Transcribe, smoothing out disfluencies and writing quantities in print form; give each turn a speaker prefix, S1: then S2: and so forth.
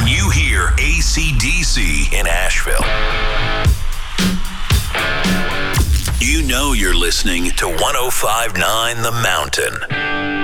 S1: When you hear AC/DC in Asheville, you know you're listening to 105.9 The Mountain.